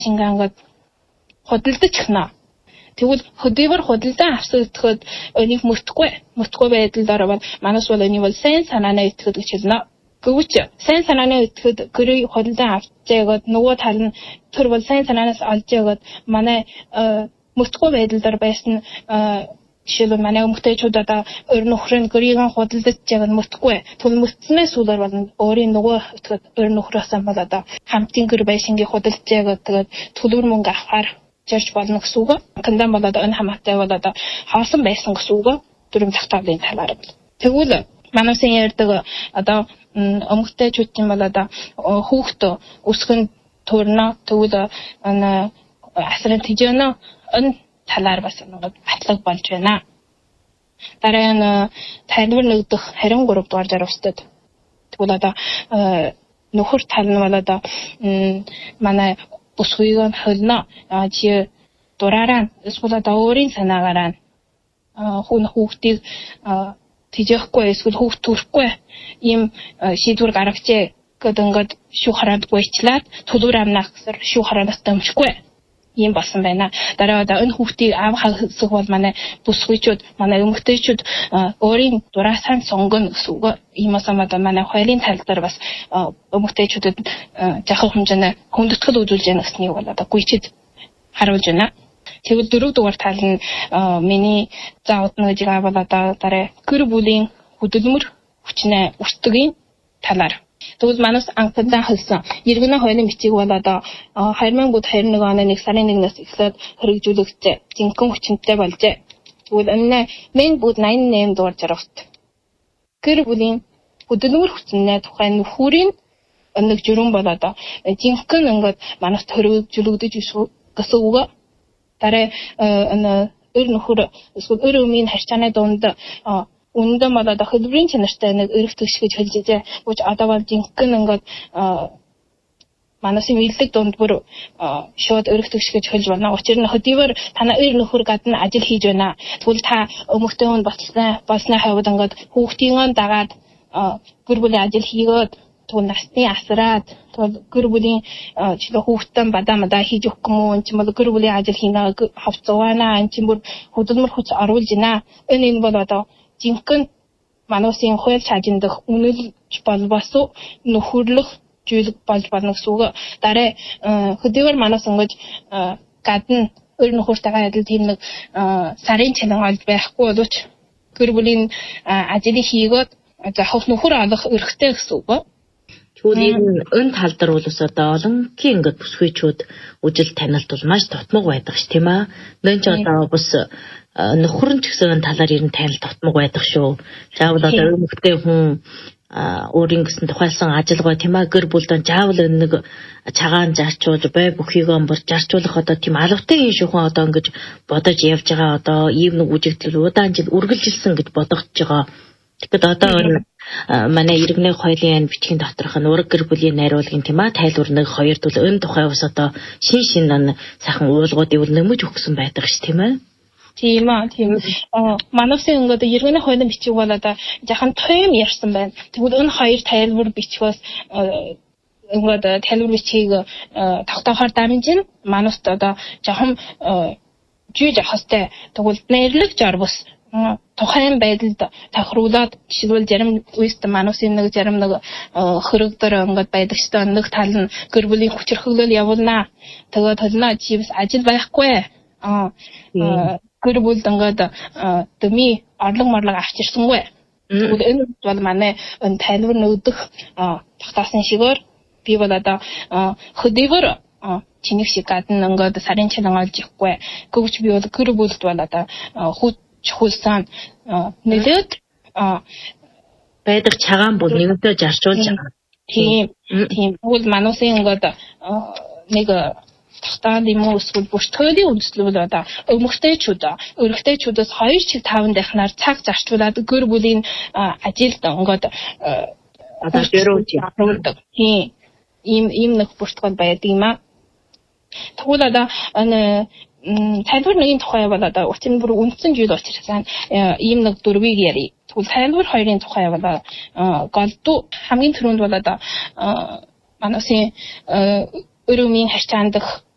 шингаангад худалдаж гэнэ. Тэгвэл хөдөлгөөр худалдан авсагдахад өнийг мөртөхгүй байдалд орвол манайс бол өнийг бол сайн санаанаа итгэхэд гэж хэлнэ. Гэвч сайн санаанаа итгэхэд гэрээ худалдан авчаагаад нөгөө тал нь тэр бол сайн санаанаас олж яагаад манай мөртөхгүй байдалд байсан жишээлбэл манай эмэгтэйчүүд одоо өөр нөхрийн гэрийг худалдаж яагаад мөртөхгүй. Тэгвэл мөртснээс үлээр бол өөрийн нөгөө итгэхэд өөр нөхрөөсөө бол одоо хамтын гэр байшингийн худалдаж яагаад тэгээд төлбөр мөнгө авахаар чарч болно гэсэн үг. Кандан бол одоо энэ хамаатай бол одоо хаалсан байсан гэсэн үг. Дөрөв зах тавлын талаар. Тэгвэл манайсын ярьдаг одоо эмэгтэйчүүдийн бол одоо хүүхэд өсгөн төрнө тэгвэл асрын тэжээнэ энэ талаар бас нэг батлаг болж байна. Дараа нь тайлбар нэгдэх 23 дугаар жаргалтад тэгвэл одоо нөхөр тал нь бол одоо манай бүсгүйг нь хөлнө чи дураараа эсвэл одоо өөрийн санаагаараа хүүхдийг тэжээхгүй эсвэл хүүхд төрөхгүй ийм шийдвэр гаргажээ гэдэг ингээд шүү хараадгүй ичлаад төлөвөр амнах гэсэр шүү хараадах дэмжихгүй ийм болсон байна. Дараа одоо энэ хүүхдийг аавхаа хэсэг бол манай бүсгүйчүүд манай эмэгтэйчүүд өөрийн дураасаа сонгоно гэсэн үг. Иймээс одоо манай хуулийн тал дээр бас эмэгтэйчүүдэд жахах хэмжээний хүндэтгэл үзүүлж яана гэснийг бол одоо гүйчэд харуулж байна. Тэгвэл дөрөв дугаар тал нь миний заавдна гэж байгаа бол одоо дараа гэр бүлийн хөдөлмөр хүчнээ өртөгийн талаар. Тэгвэл манайс анхнаасаа хэлсэн иргэнэ хуулийн бичиг бол одоо 2021 оны 1 сарын 1-ээс эхлээд хэрэгжүүлэгдсэн жинхэнэ хүчинтэй болжээ. Тэгвэл энэ мен бүгд 88 дугаар жаргалт. Гэр бүлийн хөдөлмөр хүчнээ тухай нөхөрийн нэг журам бол одоо жинхэнэ ингээд манайс хэрэгжүүлэгдэж гэсэн үг. Дараа өр нөхөр эсвэл өр өмнө харьцааны дунд үнэндээ бол одоо хөдөлмөрийн чанартай нэг өргөх төгс гэж хэлж байгаа. Гэвч одоо бол жинхэнэ ингээд манайсын үйлдэл дунд бүр шууд өргөх төгс гэж хэлж байна. Учир нь хөдөлмөр танаа өр нөхөр гадна ажил хийж байна. Тэгвэл та өмгтэй хүн болсны хавьд ингээд хүүхдийн дагаад гэр бүлийн ажил хийгээд тэгвэл насны асраад тэгвэл гэр бүлийн жишээ хүүхдтэй бадаа хийж өгөх юм уу? Энд чинь бол гэр бүлийн ажил хийнэ хавцгаана. Энд чинь бүр хөдөлмөр хүч оруулж байна. Энэ бол одоо жинхэнэ манайсын хууль цаажин дэх үнэлж болбосоо нөхөрлөх зүйл болж байна гэсэн үг. Дараа хөдөлгөөр манайс ингэж гадна өр нөхөртэйгээ адил тийм нэг сарын чанар олж байхгүй боловч гэр бүлийн ажлыг хийгээд захах нөхөр олох эрхтэй гэсэн үг. Түүнийг энэ тал дээр бол ус одоо олонгийн ингээд бүсгүйчүүд үжил танилт бол маш тотмог байдаг ш тийм аа. Нэн ч одоо бас нөхөр нь ч гэсэн талаар ирэн танил тотмог байдаг шүү. Заавал одоо өмгтэй хүн өөрийн гэсэн тухайлсан ажилгаа тийм аа гэр бүлдэн заавал нэг цагаан зарчуулж бай бүхийг өмбөр зарчуулах одоо тийм алавтай юм шүүхэн одоо ингэж бодож явж байгаа одоо ийм нэг үжигдэл удаан жил үргэлжилсэн гэж бодогдож байгаа. Тэгэхэд одоо манай иргэнэ хуулийн бичгийн доторх нь ураг гэр бүлийн найруулгын тийм аа тайлбар нэг хоёр төл энэ тухай бас одоо шин сайхан уулгуудыг нэмж өгсөн байдаг ш тийм ээ. Тийм аа тийм. Манайсын ингээд иргэнэ хуулийн бичиг бол одоо жахан том ярьсан байна. Тэгвэл энэ хоёр тайлбар бичгээс ингээд тайлбар бичгийг тогтоохоор дамжин манайст одоо жахан жиж ахастай тэгвэл нэрлэг жарбус тухайн байдалд тохируулаад жишээлбэл зарим үест манайсын нэг зарим нэг хөрөгдөр ингээд байдаг ч нэг тал нь гэр бүлийн хүчирхэгэл явуулнаа. Тэгээд толноо чивс ажил байхгүй. Гэр бүлд ингээд дэмий орлого морлого авчирсангүй. Тэгвэл энэ бол манай энэ тайлбар нөгдөх тогтоосон шигээр би бол одоо хөдөлгөөр чиний шиг гадна ингээд сарын чанар олж ихгүй. Гэвч би бол гэр бүлд бол одоо чухалсан нэлээд байдаг цагаан бүл нэгэнтэй зарчуулж байгаа. Тийм. Тэгвэл манайсын ингээд нэг тахтаад юм уу эсвэл бүртгөөлийн үндэслэл одоо өргөтэйчүүдээс 2 5 дахнаар цаг зарчуулаад гэр бүлийн ажилд ингээд одоо ширүүлдэг. Тийм. Ийм нэг бүртгөл байдаг юм аа. Тэгвэл одоо тайлбар нэгний тухай бол одоо утсан бүр үндсэн зүйл учраас ийм нэг дөрвийг ярив. Тэгвэл тайлбар хоёрын тухай бол голдуу хамгийн түрүүнд бол одоо манайсын өрөөмийн харьцаанд дэх